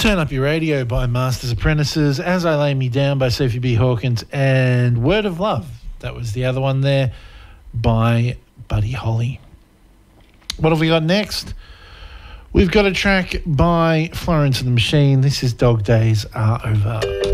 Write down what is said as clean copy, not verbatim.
Turn Up Your Radio by Masters Apprentices, As I Lay Me Down by Sophie B. Hawkins, and Word of Love, that was the other one there, by Buddy Holly. What have we got next? We've got a track by Florence and the Machine. This is Dog Days Are Over.